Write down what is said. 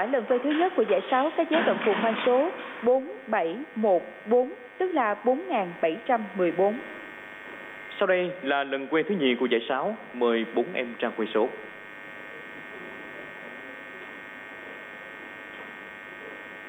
quả lần vây thứ nhất của giải 6 các giá tận cùng hoang số 4714, tức là 4.714. Sau đây là lần quay thứ nhì của giải 6, mời 4 em tra quay số.